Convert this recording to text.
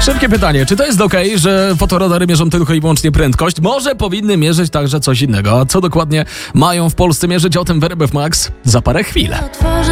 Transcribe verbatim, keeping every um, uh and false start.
Szybkie pytanie, czy to jest okej, że fotoradary mierzą tylko i wyłącznie prędkość? Może powinny mierzyć także coś innego. A co dokładnie mają w Polsce mierzyć? O tym w R M F Max za parę chwil.